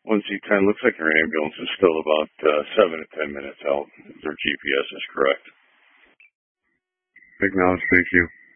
1C10, looks like your ambulance is still about 7 to 10 minutes out. Their GPS is correct. Acknowledged, thank you.